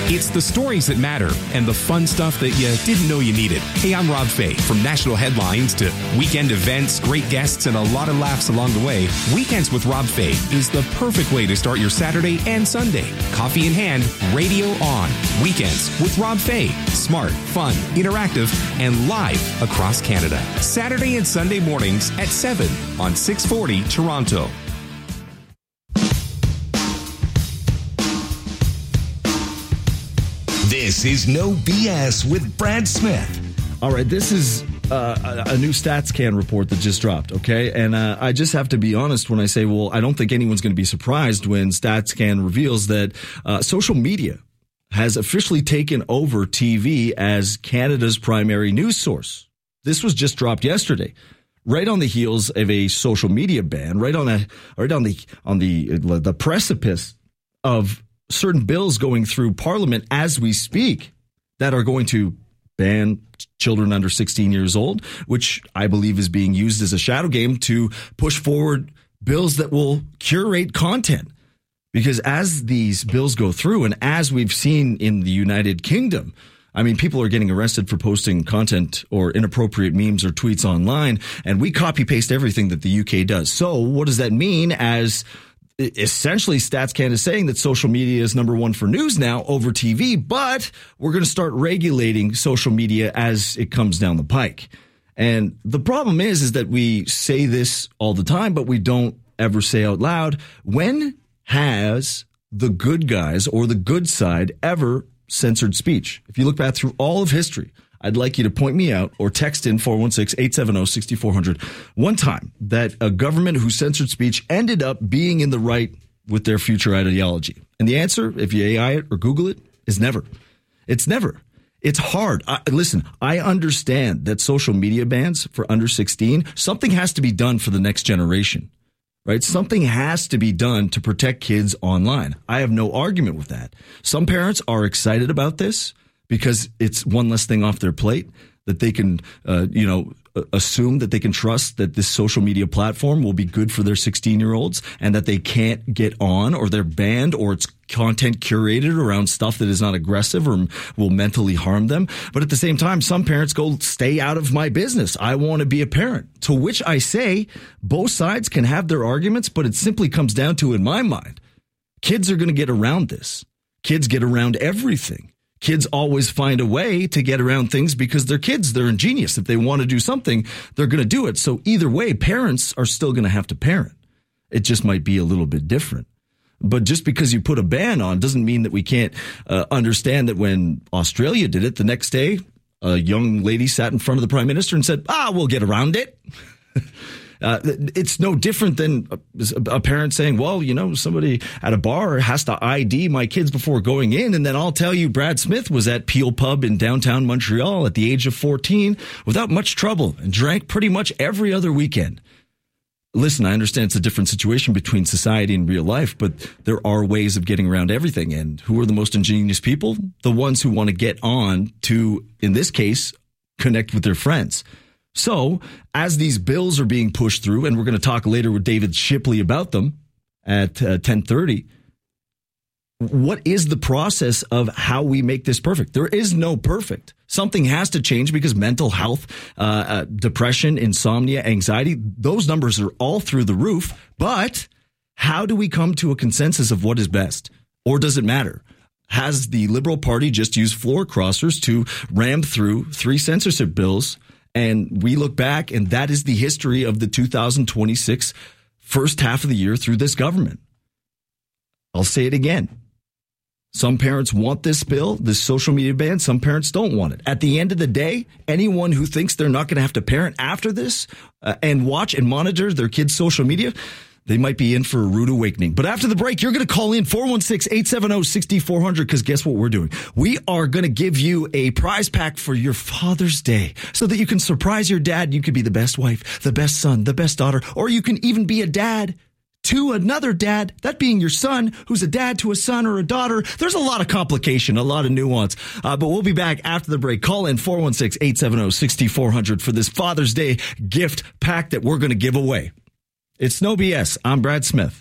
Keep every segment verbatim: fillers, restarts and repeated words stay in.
It's the stories that matter and the fun stuff that you didn't know you needed. Hey, I'm Rob Fay. From national headlines to weekend events, great guests, and a lot of laughs along the way, Weekends with Rob Fay is the perfect way to start your Saturday and Sunday. Coffee in hand, radio on. Weekends with Rob Fay. Smart, fun, interactive, and live across Canada. Saturday and Sunday mornings at seven on six forty Toronto. This is No B S with Brad Smith. All right, this is uh, a, a new StatsCan report that just dropped, okay? And uh, I just have to be honest when I say, well, I don't think anyone's going to be surprised when StatsCan reveals that uh, social media has officially taken over T V as Canada's primary news source. This was just dropped yesterday, right on the heels of a social media ban, right on a right on the on the the precipice of certain bills going through Parliament as we speak that are going to ban children under sixteen years old, which I believe is being used as a shadow game to push forward bills that will curate content. Because as these bills go through, and as we've seen in the United Kingdom, I mean, people are getting arrested for posting content or inappropriate memes or tweets online, and we copy paste everything that the U K does. So what does that mean? As essentially, StatsCan is saying that social media is number one for news now over T V, but we're going to start regulating social media as it comes down the pike. And the problem is, is that we say this all the time, but we don't ever say out loud. When has the good guys or the good side ever censored speech? If you look back through all of history, I'd like you to point me out or text in four one six, eight seven zero, six four zero zero one time that a government who censored speech ended up being in the right with their future ideology. And the answer, if you A I it or Google it, is never. It's never. It's hard. I, listen, I understand that social media bans for under sixteen, something has to be done for the next generation, right? Something has to be done to protect kids online. I have no argument with that. Some parents are excited about this because it's one less thing off their plate that they can, uh, you know, assume that they can trust that this social media platform will be good for their sixteen-year-olds and that they can't get on or they're banned or it's content curated around stuff that is not aggressive or will mentally harm them. But at the same time, some parents go, stay out of my business. I want to be a parent. To which I say both sides can have their arguments, but it simply comes down to, in my mind, kids are going to get around this. Kids get around everything. Kids always find a way to get around things because they're kids. They're ingenious. If they want to do something, they're going to do it. So either way, parents are still going to have to parent. It just might be a little bit different. But just because you put a ban on doesn't mean that we can't uh, understand that when Australia did it, the next day, a young lady sat in front of the prime minister and said, ah, we'll get around it. Uh, it's no different than a parent saying, well, you know, somebody at a bar has to I D my kids before going in. And then I'll tell you, Brad Smith was at Peel Pub in downtown Montreal at the age of fourteen without much trouble and drank pretty much every other weekend. Listen, I understand it's a different situation between society and real life, but there are ways of getting around everything. And who are the most ingenious people? The ones who want to get on to, in this case, connect with their friends. So as these bills are being pushed through, and we're going to talk later with David Shipley about them at uh, ten thirty, what is the process of how we make this perfect? There is no perfect. Something has to change because mental health, uh, uh, depression, insomnia, anxiety, those numbers are all through the roof. But how do we come to a consensus of what is best? Or does it matter? Has the Liberal Party just used floor crossers to ram through three censorship bills? And we look back, and that is the history of the two thousand twenty-six first half of the year through this government. I'll say it again. Some parents want this bill, this social media ban. Some parents don't want it. At the end of the day, anyone who thinks they're not going to have to parent after this uh, and watch and monitor their kids' social media, they might be in for a rude awakening. But after the break, you're going to call in four one six, eight seven zero, six four zero zero because guess what we're doing? We are going to give you a prize pack for your Father's Day so that you can surprise your dad. You could be the best wife, the best son, the best daughter, or you can even be a dad to another dad, that being your son, who's a dad to a son or a daughter. There's a lot of complication, a lot of nuance. Uh, but we'll be back after the break. Call in four one six, eight seven zero, six four zero zero for this Father's Day gift pack that we're going to give away. It's No B S. I'm Brad Smith.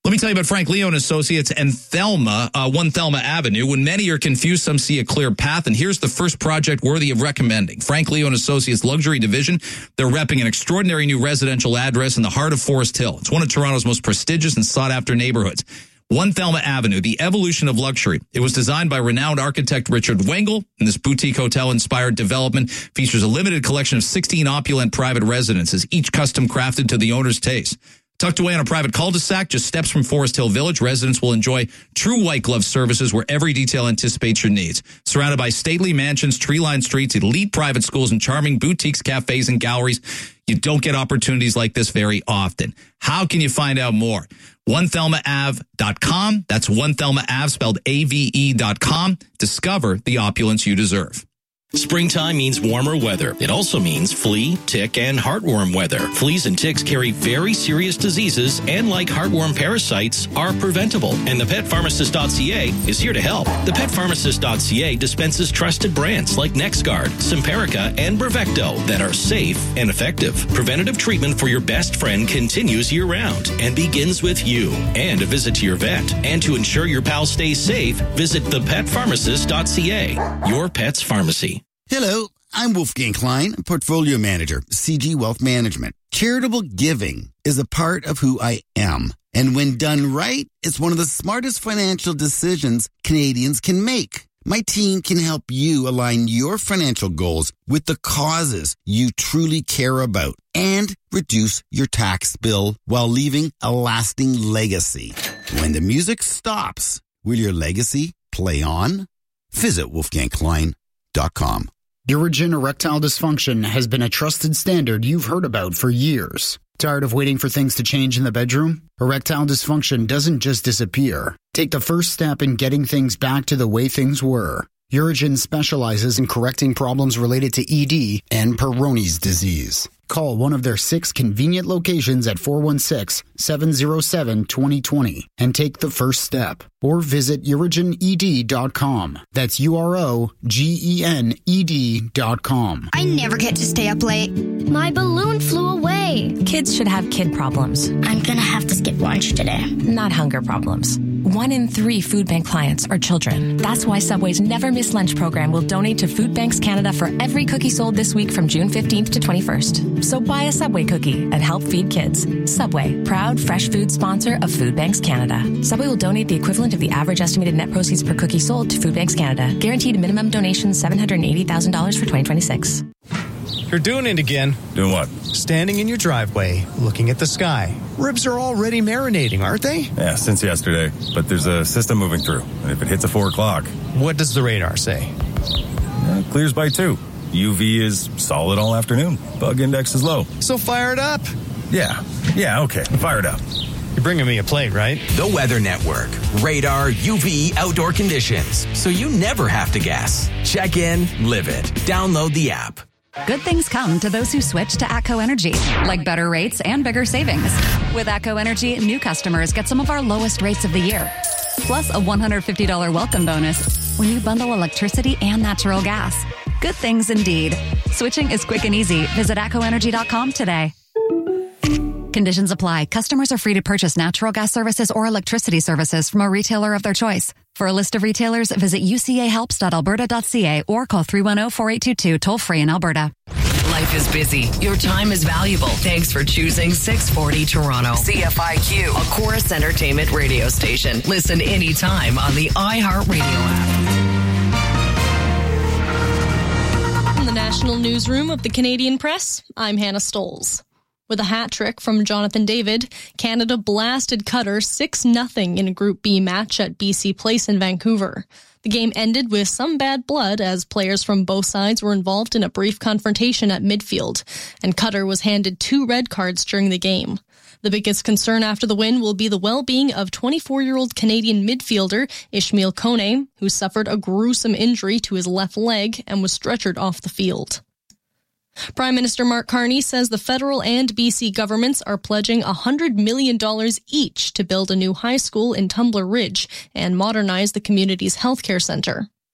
Let me tell you about Frank Leo and Associates and Thelma, uh, One Thelma Avenue. When many are confused, some see a clear path. And here's the first project worthy of recommending. Frank Leo and Associates Luxury Division. They're repping an extraordinary new residential address in the heart of Forest Hill. It's one of Toronto's most prestigious and sought-after neighborhoods. One Thelma Avenue, the evolution of luxury. It was designed by renowned architect Richard Wengel, and this boutique hotel-inspired development features a limited collection of sixteen opulent private residences, each custom crafted to the owner's taste. Tucked away on a private cul-de-sac, just steps from Forest Hill Village, residents will enjoy true white glove services where every detail anticipates your needs. Surrounded by stately mansions, tree-lined streets, elite private schools, and charming boutiques, cafes, and galleries, you don't get opportunities like this very often. How can you find out more? one thelma ave dot com. That's one thelma ave, spelled A V E dot com. Discover the opulence you deserve. Springtime means warmer weather. It also means flea, tick, and heartworm weather. Fleas and ticks carry very serious diseases and, like heartworm parasites, are preventable. And the pet pharmacist dot c a is here to help. the pet pharmacist dot c a dispenses trusted brands like NexGard, Simparica, and Brevecto that are safe and effective. Preventative treatment for your best friend continues year-round and begins with you and a visit to your vet. And to ensure your pal stays safe, visit the pet pharmacist dot c a, your pet's pharmacy. Hello, I'm Wolfgang Klein, Portfolio Manager, C G Wealth Management. Charitable giving is a part of who I am. And when done right, it's one of the smartest financial decisions Canadians can make. My team can help you align your financial goals with the causes you truly care about and reduce your tax bill while leaving a lasting legacy. When the music stops, will your legacy play on? Visit wolfgang klein dot com. Urigen erectile dysfunction has been a trusted standard you've heard about for years. Tired of waiting for things to change in the bedroom? Erectile dysfunction doesn't just disappear. Take the first step in getting things back to the way things were. Urigen specializes in correcting problems related to E D and Peyronie's disease. Call one of their six convenient locations at four one six, seven zero seven, two zero two zero and take the first step. Or visit urigen e d dot com. That's U R O G E N E D dot com. I never get to stay up late. My balloon flew away. Kids should have kid problems. I'm gonna have to skip lunch today. Not hunger problems. One in three food bank clients are children. That's why Subway's Never Miss Lunch program will donate to Food Banks Canada for every cookie sold this week from June fifteenth to twenty-first. So buy a Subway cookie and help feed kids. Subway, proud fresh food sponsor of Food Banks Canada. Subway will donate the equivalent of the average estimated net proceeds per cookie sold to Food Banks Canada. Guaranteed minimum donation seven hundred eighty thousand dollars for twenty twenty-six. You're doing it again. Doing what? Standing in your driveway, looking at the sky. Ribs are already marinating, aren't they? Yeah, since yesterday. But there's a system moving through. And if it hits at four o'clock... What does the radar say? Yeah, clears by two. U V is solid all afternoon. Bug index is low. So fire it up. Yeah. Yeah, okay. Fire it up. You're bringing me a plate, right? The Weather Network. Radar U V outdoor conditions. So you never have to guess. Check in, live it. Download the app. Good things come to those who switch to ATCO Energy, like better rates and bigger savings. With ATCO Energy, new customers get some of our lowest rates of the year, plus a one hundred fifty dollars welcome bonus when you bundle electricity and natural gas. Good things indeed. Switching is quick and easy. Visit atco energy dot com today. Conditions apply. Customers are free to purchase natural gas services or electricity services from a retailer of their choice. For a list of retailers, visit u c a helps dot alberta dot c a or call three one zero, four eight two two toll free in Alberta. Life is busy. Your time is valuable. Thanks for choosing six forty Toronto. C F I Q, a Chorus Entertainment radio station. Listen anytime on the iHeartRadio app. From the National Newsroom of the Canadian Press, I'm Hannah Stolz. With a hat trick from Jonathan David, Canada blasted Qatar six nothing in a Group B match at B C Place in Vancouver. The game ended with some bad blood as players from both sides were involved in a brief confrontation at midfield, and Qatar was handed two red cards during the game. The biggest concern after the win will be the well-being of twenty-four-year-old Canadian midfielder Ishmael Kone, who suffered a gruesome injury to his left leg and was stretchered off the field. Prime Minister Mark Carney says the federal and B C governments are pledging one hundred million dollars each to build a new high school in Tumbler Ridge and modernize the community's healthcare centre.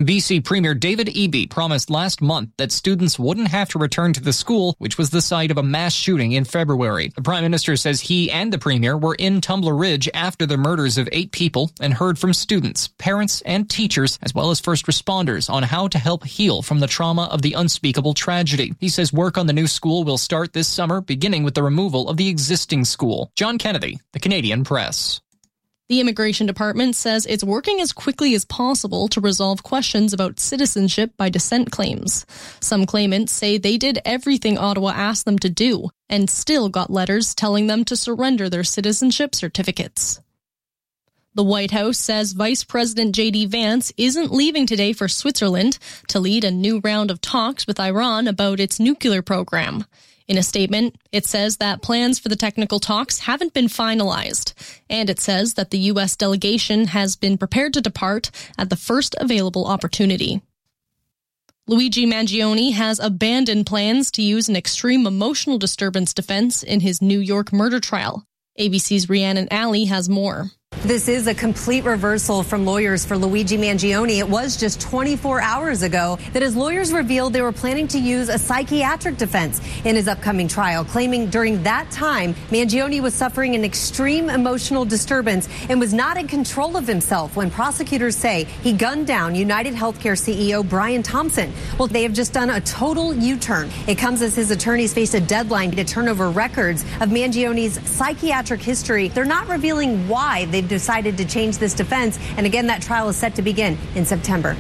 B C Premier David Eby promised last month that students wouldn't have to return to the school, which was the site of a mass shooting in February. The Prime Minister says he and the Premier were in Tumbler Ridge after the murders of eight people and heard from students, parents, and teachers, as well as first responders, on how to help heal from the trauma of the unspeakable tragedy. He says work on the new school will start this summer, beginning with the removal of the existing school. John Kennedy, The Canadian Press. The Immigration Department says it's working as quickly as possible to resolve questions about citizenship by descent claims. Some claimants say they did everything Ottawa asked them to do and still got letters telling them to surrender their citizenship certificates. The White House says Vice President J D Vance isn't leaving today for Switzerland to lead a new round of talks with Iran about its nuclear program. In a statement, it says that plans for the technical talks haven't been finalized, and it says that the U S delegation has been prepared to depart at the first available opportunity. Luigi Mangione has abandoned plans to use an extreme emotional disturbance defense in his New York murder trial. A B C's Rhiannon Alley has more. This is a complete reversal from lawyers for Luigi Mangione. It was just twenty-four hours ago that his lawyers revealed they were planning to use a psychiatric defense in his upcoming trial, claiming during that time Mangione was suffering an extreme emotional disturbance and was not in control of himself when prosecutors say he gunned down United Healthcare C E O Brian Thompson. Well, they have just done a total U-turn. It comes as his attorneys face a deadline to turn over records of Mangione's psychiatric history. They're not revealing why they've decided to change this defense. And again, that trial is set to begin in September.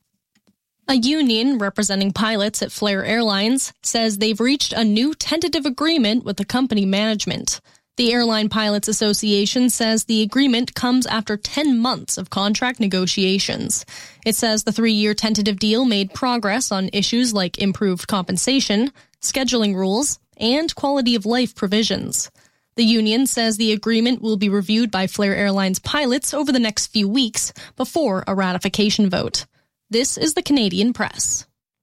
A union representing pilots at Flair Airlines says they've reached a new tentative agreement with the company management. The Airline Pilots Association says the agreement comes after ten months of contract negotiations. It says the three-year tentative deal made progress on issues like improved compensation, scheduling rules, and quality of life provisions. The union says the agreement will be reviewed by Flair Airlines pilots over the next few weeks before a ratification vote. This is the Canadian Press.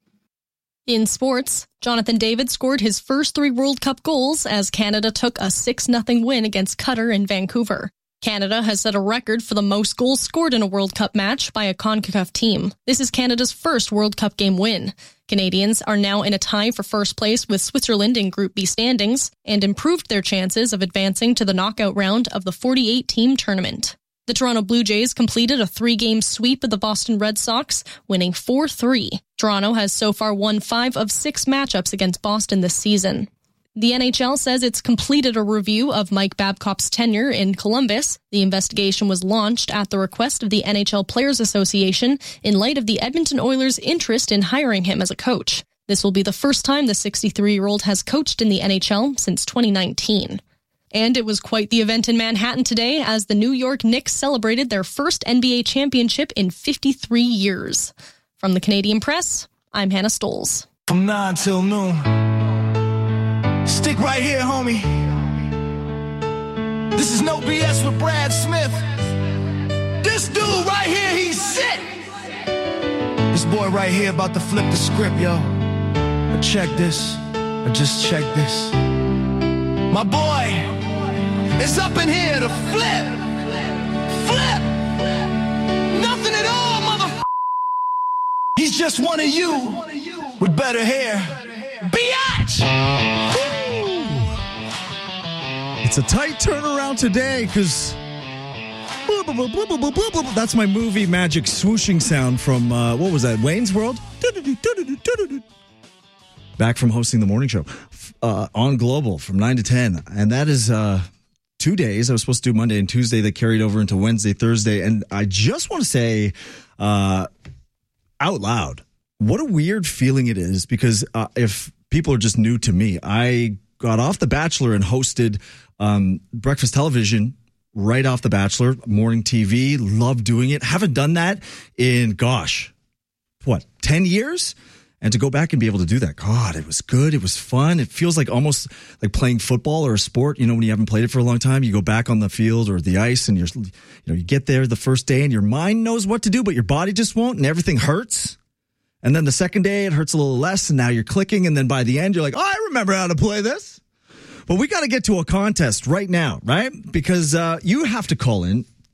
In sports, Jonathan David scored his first three World Cup goals as Canada took a six nothing win against Qatar in Vancouver. Canada has set a record for the most goals scored in a World Cup match by a CONCACAF team. This is Canada's first World Cup game win. Canadians are now in a tie for first place with Switzerland in Group B standings and improved their chances of advancing to the knockout round of the forty-eight team tournament. The Toronto Blue Jays completed a three-game sweep of the Boston Red Sox, winning four three. Toronto has so far won five of six matchups against Boston this season. The N H L says it's completed a review of Mike Babcock's tenure in Columbus. The investigation was launched at the request of the N H L Players Association in light of the Edmonton Oilers' interest in hiring him as a coach. This will be the first time the sixty-three-year-old has coached in the N H L since twenty nineteen. And it was quite the event in Manhattan today as the New York Knicks celebrated their first N B A championship in fifty-three years. From the Canadian Press, I'm Hannah Stoles. From nine till noon. Stick right here, homie. This is no B S with Brad Smith. This dude right here, he's sick. This boy right here about to flip the script, yo. But check this. Or just check this. My boy is up in here to flip. Flip. Nothing at all, mother. He's just one of you with better hair. Biatch. It's a tight turnaround today because that's my movie magic swooshing sound from, uh, what was that, Wayne's World? Back from hosting the morning show uh, on Global from nine to ten. And that is uh, two days. I was supposed to do Monday and Tuesday. They carried over into Wednesday, Thursday. And I just want to say uh, out loud, what a weird feeling it is because uh, if people are just new to me, I got off The Bachelor and hosted um, breakfast television right off The Bachelor, morning T V. Love doing it. Haven't done that in, gosh, what, ten years? And to go back and be able to do that, God, it was good. It was fun. It feels like almost like playing football or a sport. You know, when you haven't played it for a long time, you go back on the field or the ice and you're, you know, you get there the first day and your mind knows what to do, but your body just won't and everything hurts. And then the second day, it hurts a little less, and now you're clicking, and then by the end, you're like, oh, I remember how to play this. But we got to get to a contest right now, right? Because uh, you have to call in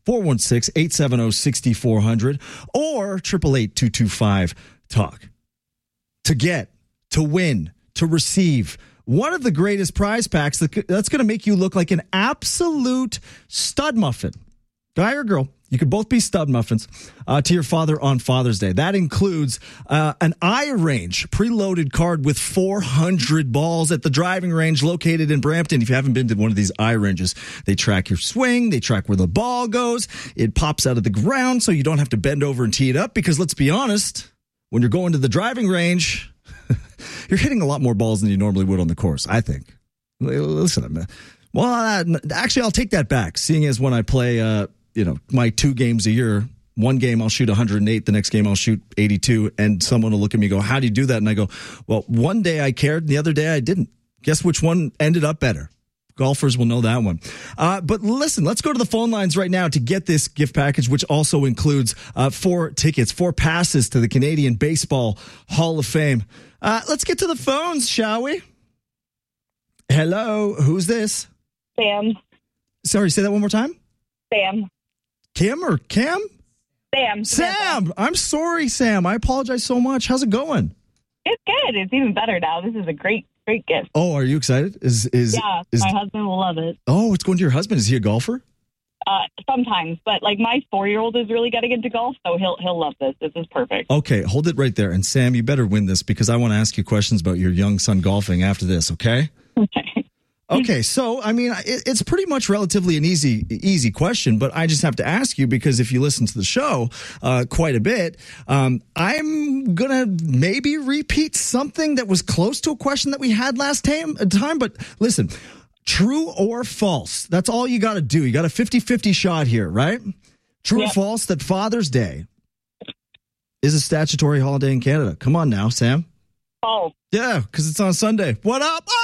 four one six, eight seven zero, six four zero zero or eight eight eight, two two five, talk. To get, to win, to receive one of the greatest prize packs that, that's going to make you look like an absolute stud muffin. Guy or girl, you could both be stud muffins uh, to your father on Father's Day. That includes uh, an iRange preloaded card with four hundred balls at the driving range located in Brampton. If you haven't been to one of these iRanges, they track your swing. They track where the ball goes. It pops out of the ground so you don't have to bend over and tee it up because let's be honest, when you're going to the driving range, you're hitting a lot more balls than you normally would on the course, I think. Listen, well, uh, actually, I'll take that back, seeing as when I play uh, you know, my two games a year, one game I'll shoot one hundred eight, the next game I'll shoot eighty-two, and someone will look at me and go, how do you do that? And I go, well, one day I cared, and the other day I didn't. Guess which one ended up better? Golfers will know that one. Uh, but listen, let's go to the phone lines right now to get this gift package, which also includes uh, four tickets, four passes to the Canadian Baseball Hall of Fame. Uh, let's get to the phones, shall we? Hello, who's this? Sam. Sorry, say that one more time? Sam. Kim or Cam? Sam. Sam. I'm sorry, Sam. I apologize so much. How's it going? It's good. It's even better now. This is a great, great gift. Oh, are you excited? Is is Yeah, is, my husband will love it. Oh, it's going to your husband. Is he a golfer? Uh, sometimes, but like my four-year-old is really getting into golf, so he'll he'll love this. This is perfect. Okay, hold it right there. And Sam, you better win this because I want to ask you questions about your young son golfing after this, okay? Okay. Okay, so, I mean, it, it's pretty much relatively an easy easy question, but I just have to ask you because if you listen to the show uh, quite a bit, um, I'm going to maybe repeat something that was close to a question that we had last time, time but listen, true or false, that's all you got to do. You got a fifty-fifty shot here, right? True Yep. or false that Father's Day is a statutory holiday in Canada? Come on now, Sam. Oh. Yeah, because it's on Sunday. What up?